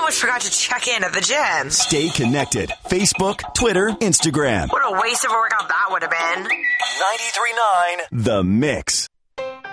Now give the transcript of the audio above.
almost forgot to check in at the gym. Stay connected. Facebook, Twitter, Instagram. What a waste of a workout that would have been. 93.9 The Mix.